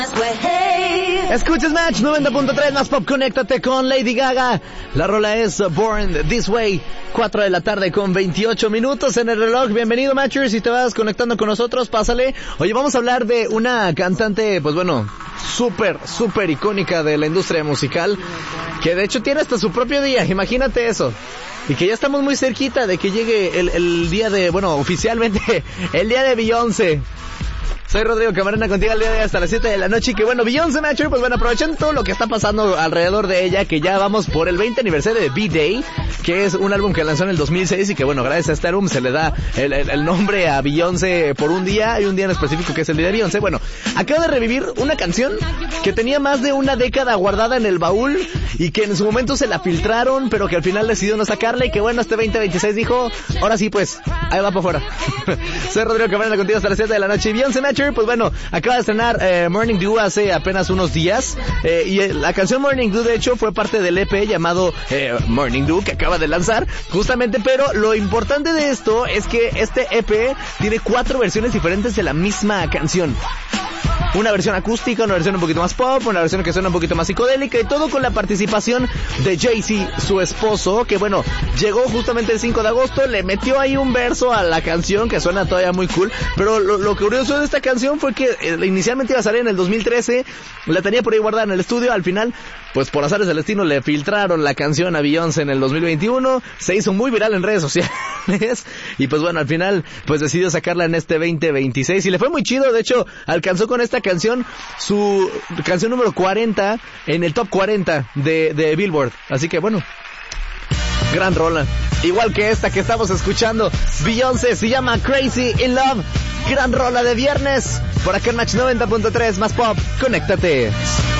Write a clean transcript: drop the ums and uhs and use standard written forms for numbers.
Escuchas Match 90.3 más pop, conéctate con Lady Gaga. La rola es Born This Way, 4 de la tarde con 28 minutos en el reloj. Bienvenido, Matchers, si te vas conectando con nosotros, pásale. Oye, vamos a hablar de una cantante, pues bueno, súper icónica de la industria musical, que de hecho tiene hasta su propio día, imagínate eso. Y que ya estamos muy cerquita de que llegue el día de, bueno, oficialmente, el día de Beyoncé. Soy Rodrigo Camarena, contigo el día de hoy hasta las 7 de la noche. Y que bueno, Beyoncé, Matcher, pues bueno, aprovechando todo lo que está pasando alrededor de ella, que ya vamos por el 20 aniversario de B-Day, que es un álbum que lanzó en el 2006 y que bueno, gracias a este álbum se le da el nombre a Beyoncé por un día. Hay un día en específico que es el día de Beyoncé. Bueno, acaba de revivir una canción que tenía más de una década guardada en el baúl y que en su momento se la filtraron, pero que al final decidió no sacarla y que bueno, este 2026 dijo, ahora sí pues, ahí va para afuera. Soy Rodrigo Camarena, contigo hasta las 7 de la noche. Y Beyoncé, Matcher, pues bueno, acaba de estrenar Morning Dew hace apenas unos días, y la canción Morning Dew de hecho fue parte del EP llamado Morning Dew que acaba de lanzar justamente, pero lo importante de esto es que este EP tiene 4 versiones diferentes de la misma canción. Una versión acústica, una versión un poquito más pop, una versión que suena un poquito más psicodélica y todo con la participación de Jay-Z, su esposo, que bueno, llegó justamente el 5 de agosto, le metió ahí un verso a la canción que suena todavía muy cool, pero lo curioso de esta canción fue que inicialmente iba a salir en el 2013, la tenía por ahí guardada en el estudio, al final, pues por azares del destino le filtraron la canción a Beyoncé en el 2021, se hizo muy viral en redes sociales y pues bueno, al final pues decidió sacarla en este 2026 y le fue muy chido, de hecho alcanzó con esta canción su canción número 40 en el top 40 de Billboard, así que bueno, gran rola, igual que esta que estamos escuchando, Beyoncé, se llama Crazy in Love, gran rola de viernes, por acá en Match 90.3 más pop, conéctate.